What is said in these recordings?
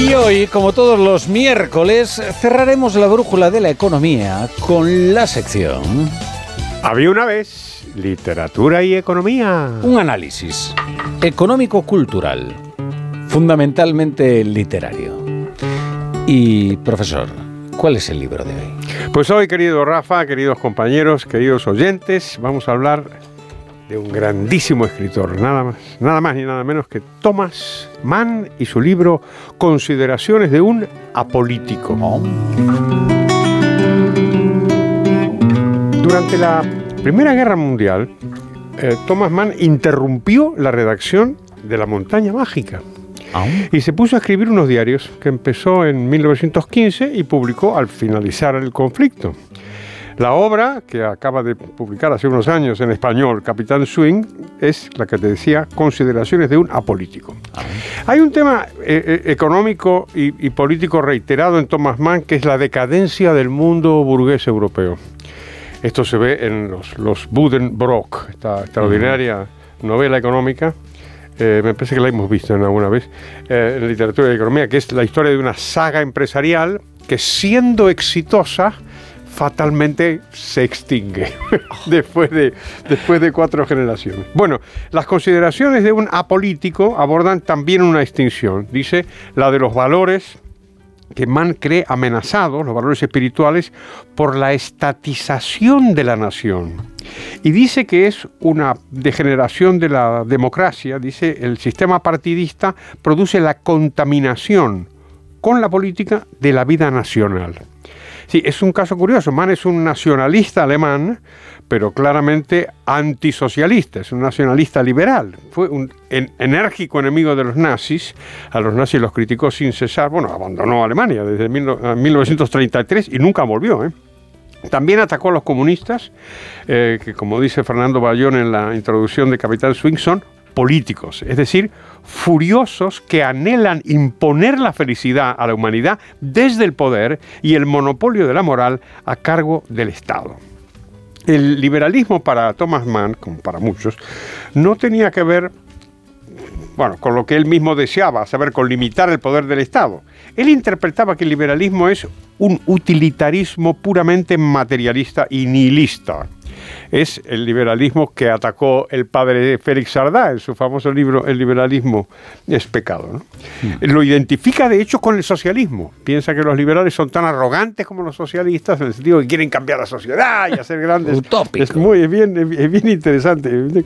Y hoy, como todos los miércoles, cerraremos la brújula de la economía con la sección... Había una vez literatura y economía. Un análisis económico-cultural, fundamentalmente literario. Y, profesor, ¿cuál es el libro de hoy? Pues hoy, querido Rafa, queridos compañeros, queridos oyentes, vamos a hablar de un grandísimo escritor, nada más ni nada menos que Thomas Mann y su libro Consideraciones de un apolítico. Durante la Primera Guerra Mundial, Thomas Mann interrumpió la redacción de La Montaña Mágica y se puso a escribir unos diarios que empezó en 1915 y publicó al finalizar el conflicto. La obra, que acaba de publicar hace unos años en español, Capitán Swing, es la que te decía, Consideraciones de un apolítico. Hay un tema económico y político reiterado en Thomas Mann, que es la decadencia del mundo burgués europeo. Esto se ve en los Buddenbrook, esta extraordinaria novela económica. Me parece que la hemos visto en alguna vez en literatura y economía, que es la historia de una saga empresarial que, siendo exitosa, fatalmente se extingue después de 4 generaciones. Bueno, las consideraciones de un apolítico abordan también una extinción. Dice la de los valores que Mann cree amenazados, los valores espirituales, por la estatización de la nación. Y dice que es una degeneración de la democracia. Dice, el sistema partidista produce la contaminación con la política de la vida nacional. Sí, es un caso curioso. Mann es un nacionalista alemán, pero claramente antisocialista, es un nacionalista liberal. Fue un enérgico enemigo de los nazis. A los nazis los criticó sin cesar. Bueno, abandonó Alemania desde 1933 y nunca volvió, También atacó a los comunistas, que, como dice Fernando Bayón en la introducción de Capitán Swing, son políticos, es decir, furiosos que anhelan imponer la felicidad a la humanidad desde el poder y el monopolio de la moral a cargo del Estado. El liberalismo para Thomas Mann, como para muchos, no tenía que ver, con lo que él mismo deseaba, a saber, con limitar el poder del Estado. Él interpretaba que el liberalismo es un utilitarismo puramente materialista y nihilista. Es el liberalismo que atacó el padre Félix Sardá en su famoso libro El liberalismo es pecado, ¿no? Lo identifica de hecho con el socialismo. Piensa que los liberales son tan arrogantes como los socialistas, en el sentido que quieren cambiar la sociedad y hacer grandes... Utópico. Es bien interesante.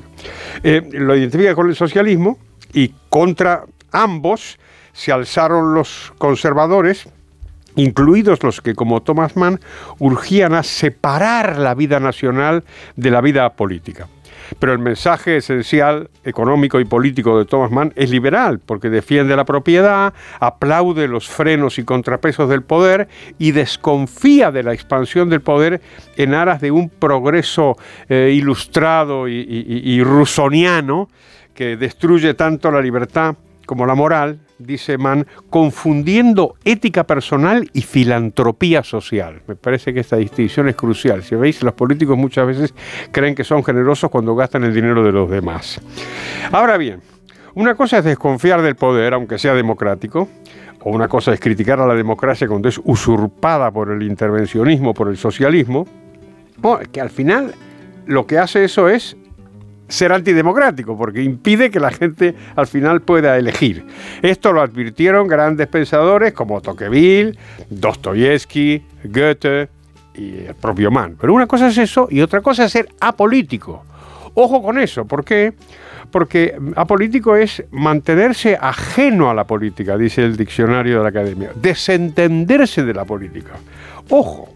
Lo identifica con el socialismo y contra ambos se alzaron los conservadores, incluidos los que, como Thomas Mann, urgían a separar la vida nacional de la vida política. Pero el mensaje esencial, económico y político de Thomas Mann es liberal, porque defiende la propiedad, aplaude los frenos y contrapesos del poder y desconfía de la expansión del poder en aras de un progreso ilustrado y rusoniano que destruye tanto la libertad como la moral, dice Mann, confundiendo ética personal y filantropía social. Me parece que esta distinción es crucial. Si veis, los políticos muchas veces creen que son generosos cuando gastan el dinero de los demás. Ahora bien, una cosa es desconfiar del poder, aunque sea democrático, o una cosa es criticar a la democracia cuando es usurpada por el intervencionismo, por el socialismo, que al final lo que hace eso es ser antidemocrático, porque impide que la gente al final pueda elegir. Esto lo advirtieron grandes pensadores como Tocqueville, Dostoyevsky, Goethe y el propio Mann. Pero una cosa es eso y otra cosa es ser apolítico. Ojo con eso, ¿por qué? Porque apolítico es mantenerse ajeno a la política, dice el diccionario de la Academia, desentenderse de la política. Ojo.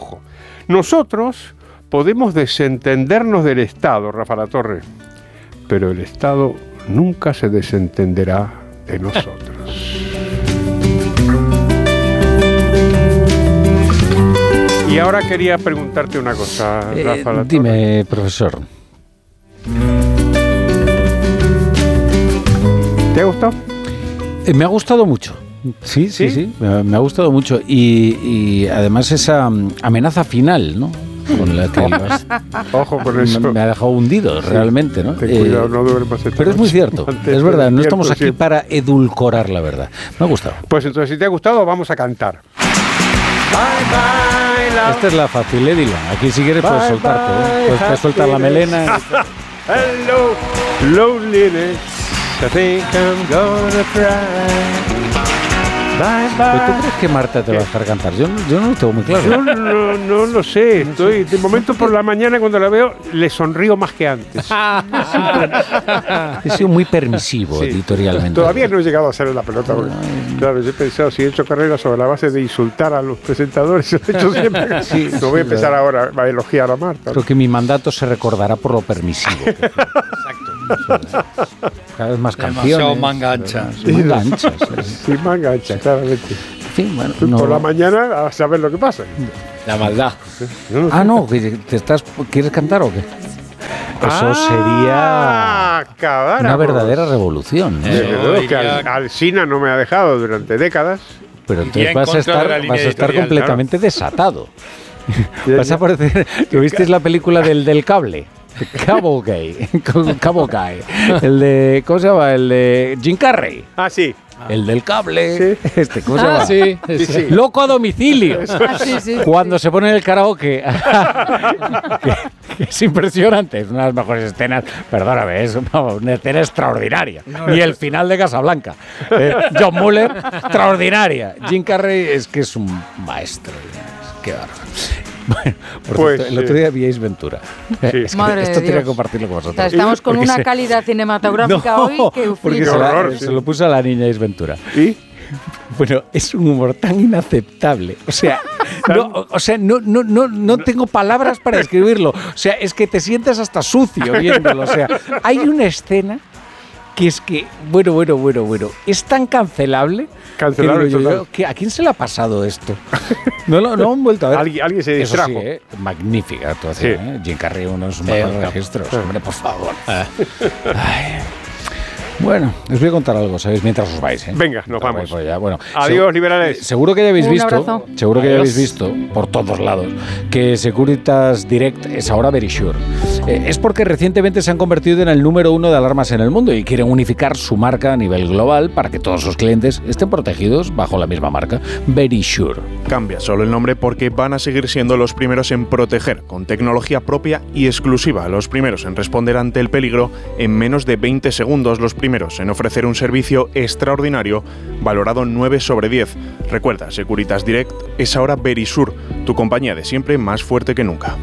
Nosotros podemos desentendernos del Estado, Rafa Latorre, pero el Estado nunca se desentenderá de nosotros. Y ahora quería preguntarte una cosa, Rafa Latorre. Dime, profesor. ¿Te ha gustado? Me ha gustado mucho. Sí, me ha gustado mucho. Y además esa amenaza final, ¿no? con la que Ojo con eso. me ha dejado hundido, realmente, ¿no? Ten cuidado, no duermas esta Pero es muy noche. cierto, Antes es verdad, no estamos despierto aquí para edulcorar la verdad. Me ha gustado. Pues entonces, si te ha gustado, vamos a cantar. Bye, bye, love. Esta es la fácil, Dylan. Aquí si quieres puedes Bye, soltarte, bye, Puedes te sueltas la melena. Hello, loneliness. I think I'm gonna cry. Bye, ¿Pero tú bye. crees que Marta te va a dejar cantar? Yo no lo tengo muy claro. Yo no lo sé. Estoy, de momento por la mañana cuando la veo, le sonrío más que antes. He sido muy permisivo Sí. editorialmente. Todavía no he llegado a hacer la pelota. Porque, claro, yo he pensado, si he hecho carrera sobre la base de insultar a los presentadores, lo he hecho siempre. Sí, no voy a empezar claro. ahora a elogiar a Marta. Creo que mi mandato se recordará por lo permisivo. Exacto. Cada vez más canciones. Demasiado manga ancha. Manga ancha, sí. Sí, manga ancha, claramente. En fin, bueno, Por la mañana a saber lo que pasa. La maldad. Yo no sé. Ah, no, que ¿quieres cantar o qué? Eso sería acabar una verdadera revolución, ¿no? Desde luego que iría- Alsina no me ha dejado durante décadas. Pero Iría entonces en vas a contra de la estar, línea vas a estar editorial, completamente desatado. Vas a parecer. ¿Visteis la película del cable? Cabo Guy. Cabo Guy. El de. ¿Cómo se llama? El de Jim Carrey. Ah, sí. El del cable. Sí. ¿Cómo se llama? Sí, Sí, sí. Loco a domicilio. Sí. Cuando se pone en el karaoke. que es impresionante. Es una de las mejores escenas. Perdóname, es una escena extraordinaria. Y el final de Casablanca. John Muller, extraordinaria. Jim Carrey es que es un maestro. Qué bárbaro. Bueno, por Pues, cierto, el otro día vi Ace Ventura. Es que Madre esto de tenía que Dios. compartirlo con O sea, vosotros. estamos con Porque una se- calidad cinematográfica hoy que porque Qué se, horror, se sí. lo puso a la niña Ace Ventura. ¿Y? Bueno, es un humor tan inaceptable. O sea, no tengo palabras para describirlo. O sea, es que te sientes hasta sucio viéndolo. O sea, hay una escena que es que, bueno, es tan cancelable. Cancelable que digo total. ¿a quién se le ha pasado esto? No han vuelto a ver. Alguien se Eso distrajo. sí, magnífica actuación. Sí. Jim Carrey, uno de sus mejores registros. Hombre, por favor. Ay. Bueno, os voy a contar algo, ¿sabéis? Mientras os vais, ¿eh? Venga, nos vamos. Pues ya, bueno, Adiós, liberales. Seguro que ya habéis Un visto, abrazo. seguro que ya Adiós. habéis visto por todos lados que Securitas Direct es ahora Verisure. Es porque recientemente se han convertido en el número 1 de alarmas en el mundo y quieren unificar su marca a nivel global para que todos sus clientes estén protegidos bajo la misma marca, Verisure. Cambia solo el nombre porque van a seguir siendo los primeros en proteger con tecnología propia y exclusiva, los primeros en responder ante el peligro en menos de 20 segundos, los primeros en ofrecer un servicio extraordinario valorado 9 sobre 10. Recuerda, Securitas Direct es ahora Verisure, tu compañía de siempre más fuerte que nunca.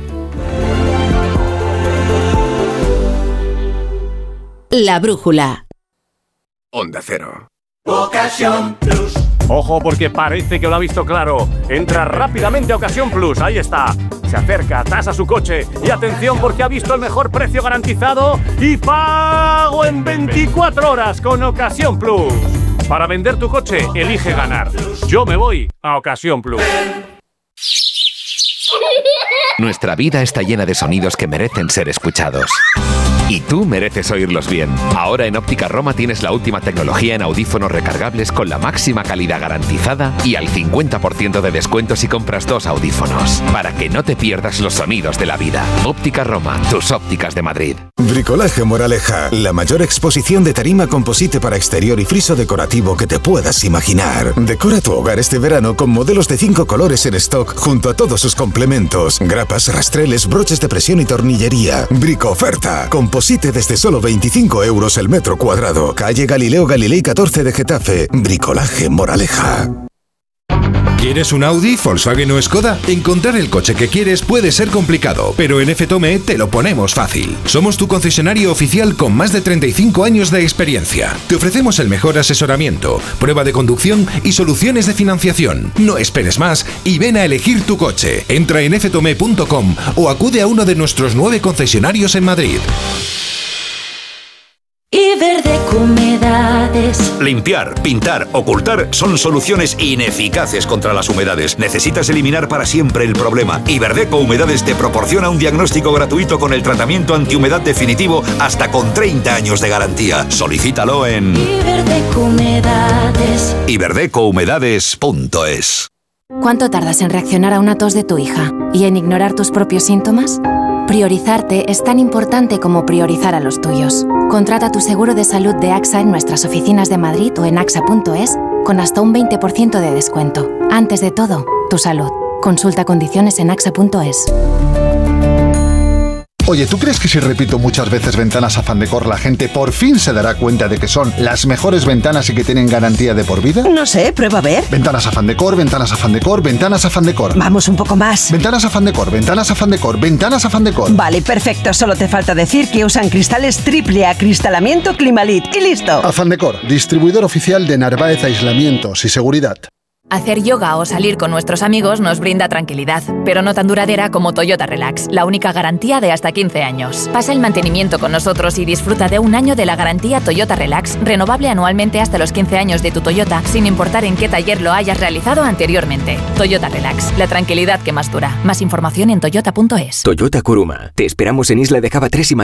La brújula. Onda Cero. Ojo porque parece que lo ha visto claro. Entra rápidamente a Ocasión Plus, ahí está. Se acerca, tasa su coche y atención porque ha visto el mejor precio garantizado y pago en 24 horas con Ocasión Plus. Para vender tu coche, elige ganar. Yo me voy a Ocasión Plus. Nuestra vida está llena de sonidos que merecen ser escuchados. Y tú mereces oírlos bien. Ahora en Óptica Roma tienes la última tecnología en audífonos recargables con la máxima calidad garantizada y al 50% de descuento si compras 2 audífonos. Para que no te pierdas los sonidos de la vida. Óptica Roma, tus ópticas de Madrid. Bricolaje Moraleja, la mayor exposición de tarima composite para exterior y friso decorativo que te puedas imaginar. Decora tu hogar este verano con modelos de 5 colores en stock junto a todos sus complementos, grapas, rastreles, broches de presión y tornillería. Brico oferta, composite desde solo 25 euros el metro cuadrado. Calle Galileo Galilei 14 de Getafe. Bricolaje Moraleja. ¿Quieres un Audi, Volkswagen o Skoda? Encontrar el coche que quieres puede ser complicado, pero en FTOME te lo ponemos fácil. Somos tu concesionario oficial con más de 35 años de experiencia. Te ofrecemos el mejor asesoramiento, prueba de conducción y soluciones de financiación. No esperes más y ven a elegir tu coche. Entra en ftome.com o acude a uno de nuestros 9 concesionarios en Madrid. Iberdeco Humedades. Limpiar, pintar, ocultar son soluciones ineficaces contra las humedades. Necesitas eliminar para siempre el problema. Iberdeco Humedades te proporciona un diagnóstico gratuito con el tratamiento antihumedad definitivo hasta con 30 años de garantía. Solicítalo en Iberdeco Humedades. iberdecouhumedades.es. ¿Cuánto tardas en reaccionar a una tos de tu hija y en ignorar tus propios síntomas? Priorizarte es tan importante como priorizar a los tuyos. Contrata tu seguro de salud de AXA en nuestras oficinas de Madrid o en axa.es con hasta un 20% de descuento. Antes de todo, tu salud. Consulta condiciones en axa.es. Oye, ¿tú crees que si repito muchas veces Ventanas Afán Decor la gente por fin se dará cuenta de que son las mejores ventanas y que tienen garantía de por vida? No sé, prueba a ver. Ventanas Afán Decor, Ventanas Afán Decor, Ventanas Afán Decor. Vamos un poco más. Ventanas Afán Decor, Ventanas Afán Decor, Ventanas Afán Decor. Vale, perfecto. Solo te falta decir que usan cristales triple acristalamiento Climalit y listo. Afán Decor, distribuidor oficial de Narváez Aislamientos y Seguridad. Hacer yoga o salir con nuestros amigos nos brinda tranquilidad, pero no tan duradera como Toyota Relax, la única garantía de hasta 15 años. Pasa el mantenimiento con nosotros y disfruta de un año de la garantía Toyota Relax, renovable anualmente hasta los 15 años de tu Toyota, sin importar en qué taller lo hayas realizado anteriormente. Toyota Relax, la tranquilidad que más dura. Más información en toyota.es. Toyota Kuruma. Te esperamos en Isla de Java 3 y